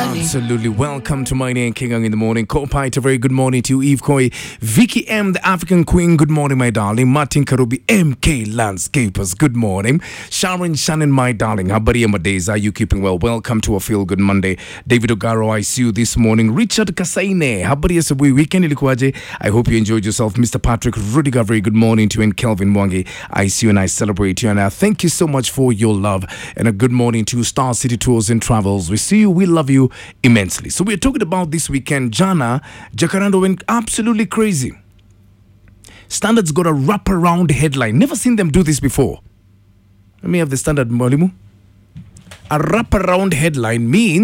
Absolutely. Welcome to my name, King in the morning. Co-Pite, a very good morning to you. Eve Koi, Vicky M, the African Queen. Good morning, my darling. Martin Karubi, MK Landscapers. Good morning. Sharon Shannon, my darling. How about your days? Are you keeping well? Welcome to a Feel Good Monday. David Ogaro, I see you this morning. Richard Kasaine, how about your weekend? I hope you enjoyed yourself. Mr. Patrick Rudiger, very good morning to you. And Kelvin Mwangi, I see you and I celebrate you. And I thank you so much for your love. And a good morning to Star City Tours and Travels. We see you. We love you immensely. So we're talking about this weekend. Jana, Jacaranda went absolutely crazy. Standard's got a wraparound headline. Never seen them do this before. Let me have the Standard, Molimu. A wraparound headline means